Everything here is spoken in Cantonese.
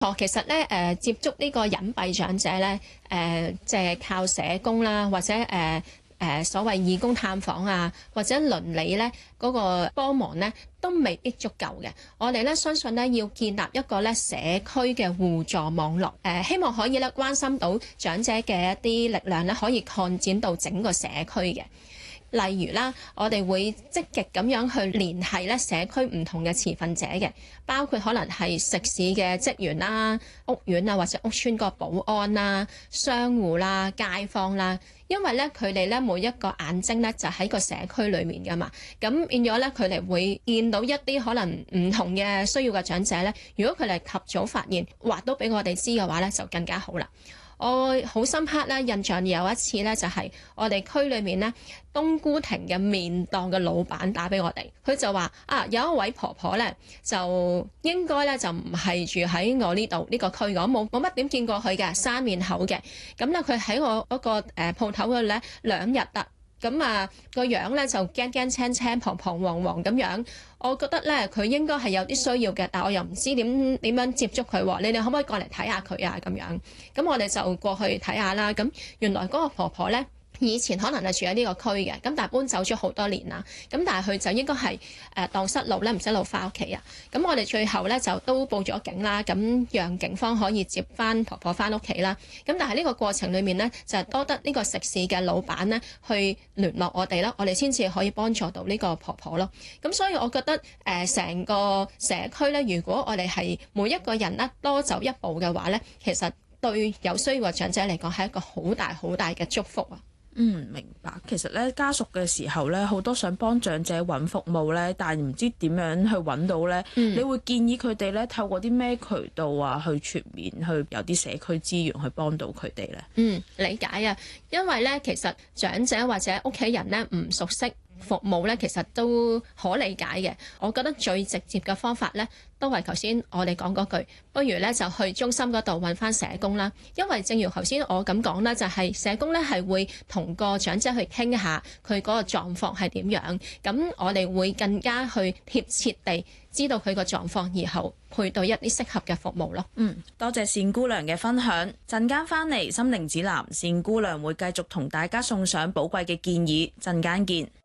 其實咧接觸呢個隱蔽長者咧，即係靠社工啦，或者所謂義工探訪啊，或者鄰里咧嗰個幫忙咧，都未必足夠嘅。我哋咧相信咧要建立一個咧社區嘅互助網絡，希望可以咧關心到長者嘅一啲力量咧，可以擴展到整個社區嘅。例如啦，我哋會積極咁樣去聯繫咧社區唔同嘅持份者嘅，包括可能係食肆嘅職員啦、屋苑啊或者屋邨個保安啦、商戶啦、街坊啦，因為咧佢哋咧每一個眼睛咧就喺個社區裡面噶嘛，咁變咗咧佢哋會見到一啲可能唔同嘅需要嘅長者咧，如果佢哋及早發現，話都俾我哋知嘅話咧，就更加好啦。我好深刻咧，印象有一次咧，就係我哋區裏面咧冬菇亭嘅麵檔嘅老闆打俾我哋，佢就話有一位婆婆咧，就應該咧就唔係住喺我呢度呢個區，我冇乜點見過佢嘅，生面口嘅，咁咧佢喺我嗰個鋪頭嗰度咧2日啦。咁個樣咧就驚驚青青、彷彷徨徨咁樣，我覺得咧佢應該係有啲需要嘅，但我又唔知點樣接觸佢喎。你哋可唔可以過嚟睇下佢啊？咁樣，咁我哋就過去睇下啦。咁原來嗰個婆婆咧，以前可能係住喺呢個區嘅，咁但係搬走咗好多年啦。咁但係佢就應該係蕩失路咧，唔使路翻屋企啊。咁我哋最後咧就都報咗警啦，咁讓警方可以接翻婆婆翻屋企啦。咁但係呢個過程裡面咧，就係多得呢個食肆嘅老闆咧去聯絡我哋啦，我哋先至可以幫助到呢個婆婆咯。咁所以我覺得成個社區咧，如果我哋係每一個人咧多走一步嘅話咧，其實對有需要嘅長者嚟講係一個好大好大嘅祝福啊！ 明白。其實咧，家屬嘅時候咧，好多想幫長者揾服務咧，但係唔知點樣去揾到咧。你會建議佢哋咧透過啲咩渠道啊，去全面去有啲社區資源去幫到佢哋咧？ 理解啊，因為咧其實長者或者屋企人咧唔熟悉服務咧，其實都可理解嘅。我覺得最直接嘅方法咧，都係頭先我哋講嗰句，不如咧就去中心嗰度揾翻社工啦。因為正如頭先我咁講啦，就係社工咧係會同個長者去傾下佢嗰個狀況係點樣，咁我哋會更加去貼切地知道佢個狀況，然後配對一啲適合嘅服務咯。 多謝單姑娘嘅分享。陣間翻嚟心靈指南，單姑娘會繼續同大家送上寶貴嘅建議。陣間見。